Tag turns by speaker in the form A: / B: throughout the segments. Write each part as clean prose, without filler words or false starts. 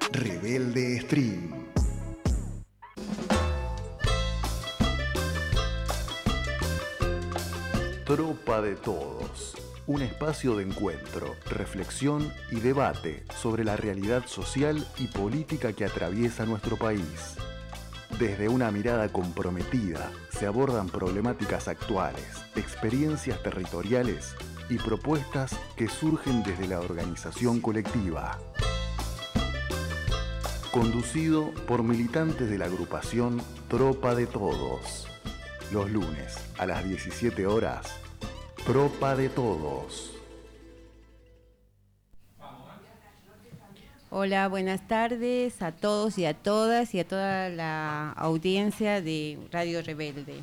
A: Rebelde Stream. Tropa de Todos. Un espacio de encuentro, reflexión y debate sobre la realidad social y política que atraviesa nuestro país. Desde una mirada comprometida se abordan problemáticas actuales, experiencias territoriales y propuestas que surgen desde la organización colectiva. Conducido por militantes de la agrupación Tropa de Todos. Los lunes a las 17 horas, Tropa de Todos.
B: Hola, buenas tardes a todos y a todas y a toda la audiencia de Radio Rebelde.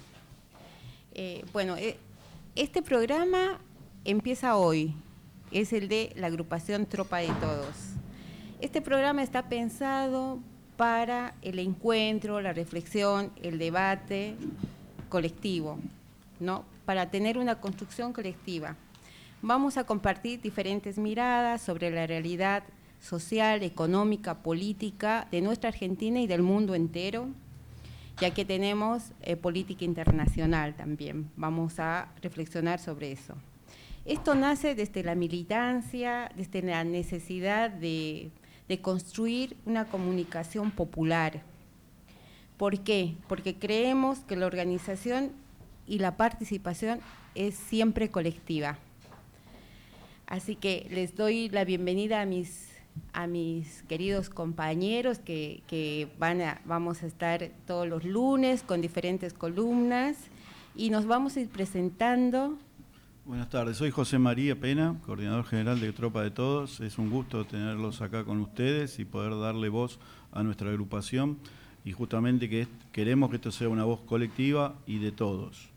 B: Este programa empieza hoy, es el de la agrupación Tropa de Todos. Este programa está pensado para el encuentro, la reflexión, el debate colectivo, ¿no? Para tener una construcción colectiva. Vamos a compartir diferentes miradas sobre la realidad social, económica, política de nuestra Argentina y del mundo entero, ya que tenemos política internacional también. Vamos a reflexionar sobre eso. Esto nace desde la militancia, desde la necesidad de construir una comunicación popular. ¿Por qué? Porque creemos que la organización y la participación es siempre colectiva. Así que les doy la bienvenida a mis queridos compañeros que vamos a estar todos los lunes con diferentes columnas y nos vamos a ir presentando.
C: Buenas tardes, soy José María Pena, coordinador general de Tropa de Todos. Es un gusto tenerlos acá con ustedes y poder darle voz a nuestra agrupación y justamente que queremos que esto sea una voz colectiva y de todos.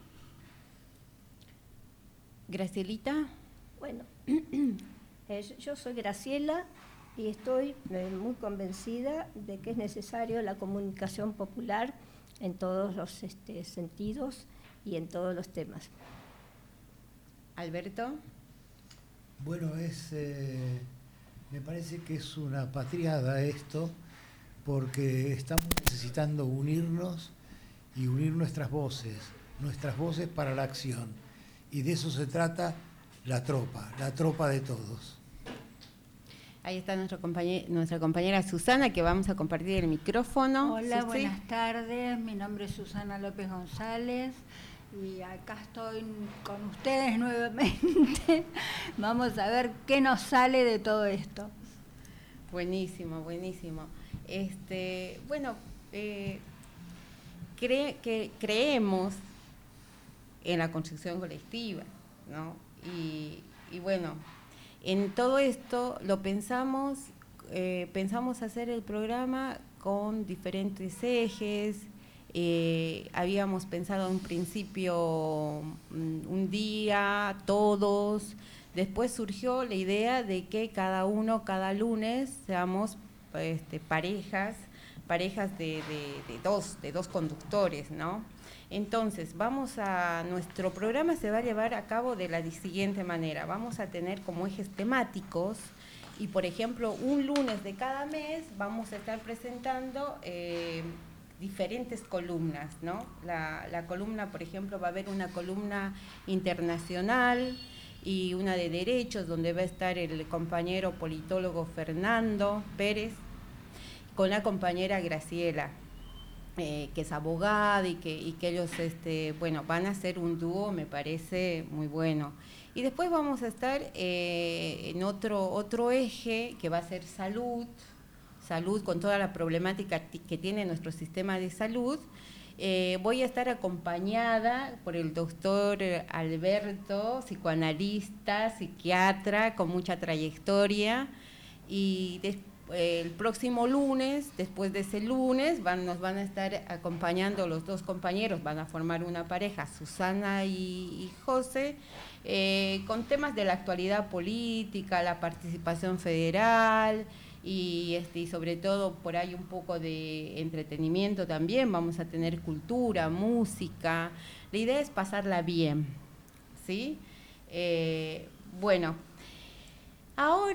B: Gracielita.
D: Bueno, yo soy Graciela y estoy muy convencida de que es necesario la comunicación popular en todos los sentidos y en todos los temas.
B: Alberto.
E: Bueno, me parece que es una patriada esto, porque estamos necesitando unirnos y unir nuestras voces para la acción. Y de eso se trata la tropa de todos.
B: Ahí está nuestra compañera Susana, que vamos a compartir el micrófono.
F: Hola,
B: Susi.
F: buenas tardes, mi nombre es Susana López González y acá estoy con ustedes nuevamente. Vamos a ver qué nos sale de todo esto.
B: Buenísimo. Creemos en la construcción colectiva, ¿no? Y bueno, en todo esto lo pensamos hacer el programa con diferentes ejes. Habíamos pensado en un principio un día, todos. Después surgió la idea de que cada lunes seamos parejas de dos conductores, ¿no? Entonces, nuestro programa se va a llevar a cabo de la siguiente manera. Vamos a tener como ejes temáticos y, por ejemplo, un lunes de cada mes vamos a estar presentando diferentes columnas, ¿no? La columna, por ejemplo, va a haber una columna internacional y una de derechos, donde va a estar el compañero politólogo Fernando Pérez con la compañera Graciela, que es abogada y que ellos van a hacer un dúo, me parece muy bueno. Y después vamos a estar en otro eje que va a ser salud con toda la problemática que tiene nuestro sistema de salud. Voy a estar acompañada por el doctor Alberto, psicoanalista, psiquiatra con mucha trayectoria, y el próximo lunes, después de ese lunes, nos van a estar acompañando los dos compañeros, van a formar una pareja, Susana y José, con temas de la actualidad política, la participación federal y sobre todo por ahí un poco de entretenimiento también. Vamos a tener cultura, música. La idea es pasarla bien, ¿sí? Bueno, ahora